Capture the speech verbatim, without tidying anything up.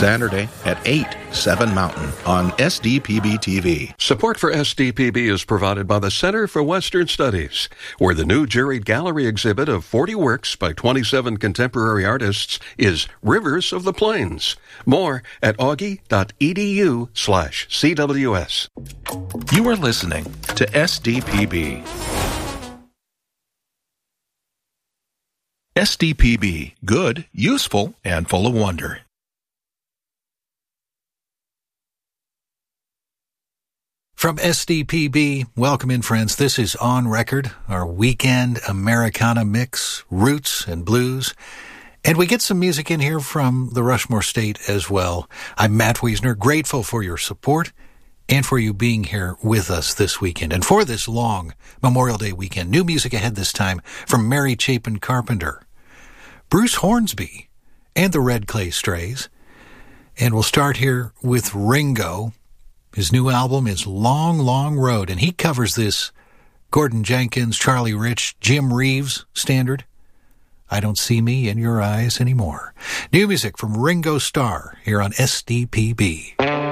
Saturday at eight, seven Mountain on S D P B T V. Support for S D P B is provided by the Center for Western Studies, where the new Juried Gallery exhibit of forty works by twenty-seven contemporary artists is Rivers of the Plains. More at augie.edu slash CWS. You are listening to S D P B. S D P B, good, useful, and full of wonder. From S D P B, welcome in, friends. This is On Record, our weekend Americana mix, roots and blues. And we get some music in here from the Rushmore State as well. I'm Matt Wiesner, grateful for your support and for you being here with us this weekend. And for this long Memorial Day weekend, new music ahead this time from Mary Chapin Carpenter, Bruce Hornsby, and the Red Clay Strays. And we'll start here with Ringo. His new album is Long, Long Road, and he covers this Gordon Jenkins, Charlie Rich, Jim Reeves standard, I Don't See Me in Your Eyes Anymore. New music from Ringo Starr here on S D P B.